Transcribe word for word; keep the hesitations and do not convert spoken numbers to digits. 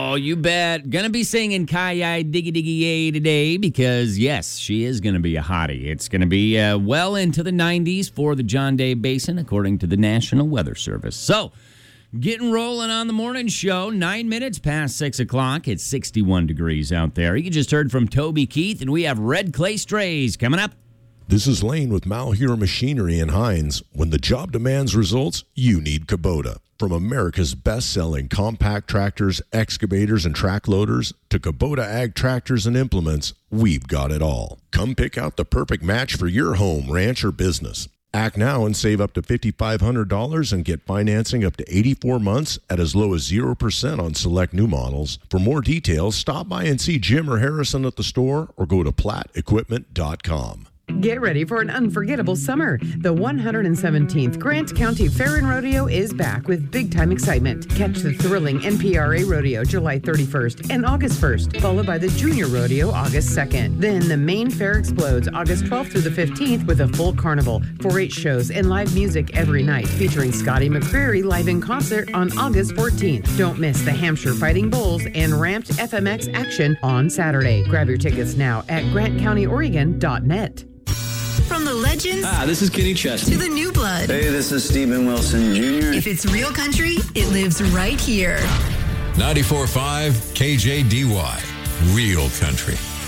Oh, you bet. Gonna be singing Ki-Yi Diggy Diggy Yay today because, yes, she is gonna be a hottie. It's gonna be uh, well into the nineties for the John Day Basin, according to the National Weather Service. So, getting rolling on the morning show, nine minutes past six o'clock. It's sixty-one degrees out there. You just heard from Toby Keith, and we have Red Clay Strays coming up. This is Lane with Malheur Machinery in Hines. When the job demands results, you need Kubota. From America's best-selling compact tractors, excavators, and track loaders to Kubota ag tractors and implements, we've got it all. Come pick out the perfect match for your home, ranch, or business. Act now and save up to five thousand five hundred dollars and get financing up to eighty-four months at as low as zero percent on select new models. For more details, stop by and see Jim or Harrison at the store or go to platt equipment dot com. Get ready for an unforgettable summer. The one hundred seventeenth Grant County Fair and Rodeo is back with big-time excitement. Catch the thrilling N P R A Rodeo July thirty-first and August first, followed by the Junior Rodeo August second. Then the main fair explodes August twelfth through the fifteenth with a full carnival, four H shows, and live music every night, featuring Scotty McCreery live in concert on August fourteenth. Don't miss the Hampshire Fighting Bulls and Ramped F M X action on Saturday. Grab your tickets now at grant county oregon dot net. From the legends. Ah, this is Kenny Chesney. To the new blood. Hey, this is Stephen Wilson Junior If it's real country, it lives right here. ninety-four point five K J D Y. Real country.